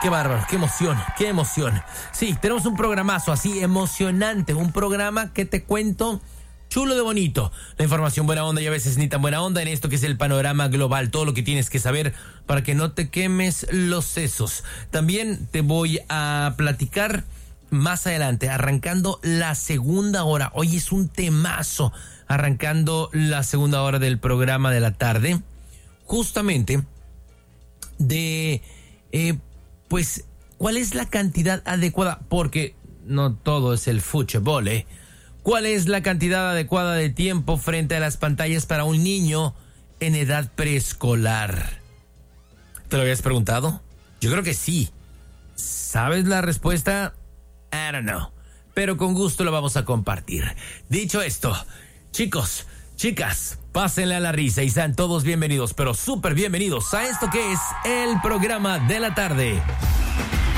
qué bárbaro, qué emoción, qué emoción. Sí, tenemos un programazo así emocionante, un programa que te cuento chulo de bonito. La información buena onda y a veces ni tan buena onda en esto que es el panorama global, todo lo que tienes que saber para que no te quemes los sesos. También te voy a platicar más adelante, arrancando la segunda hora. Hoy es un temazo, arrancando la segunda hora del programa de la tarde, justamente de, pues, ¿cuál es la cantidad adecuada? Porque no todo es el fútbol, ¿eh? ¿Cuál es la cantidad adecuada de tiempo frente a las pantallas para un niño en edad preescolar? ¿Te lo habías preguntado? Yo creo que sí. ¿Sabes la respuesta? I don't know. Pero con gusto lo vamos a compartir. Dicho esto, chicos, chicas, pásenle a la risa y sean todos bienvenidos, pero súper bienvenidos a esto que es el programa de la tarde.